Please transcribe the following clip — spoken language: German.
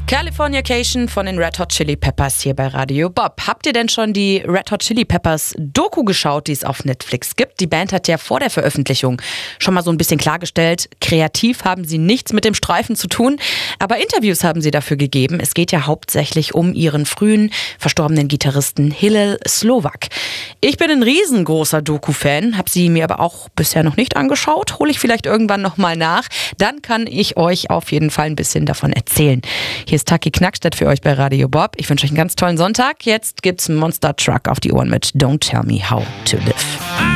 Californication von den Red Hot Chili Peppers hier bei Radio Bob. Habt ihr denn schon die Red Hot Chili Peppers Doku geschaut, die es auf Netflix gibt? Die Band hat ja vor der Veröffentlichung schon mal so ein bisschen klargestellt, kreativ haben sie nichts mit dem Streifen zu tun, aber Interviews haben sie dafür gegeben. Es geht ja hauptsächlich um ihren frühen, verstorbenen Gitarristen Hillel Slovak. Ich bin ein riesengroßer Doku-Fan, habe sie mir aber auch bisher noch nicht angeschaut. Hole ich vielleicht irgendwann nochmal nach. Dann kann ich euch auf jeden Fall ein bisschen davon erzählen. Hier ist Taki Knackstedt für euch bei Radio Bob. Ich wünsche euch einen ganz tollen Sonntag. Jetzt gibt's Monster Truck auf die Ohren mit Don't Tell Me How to Live.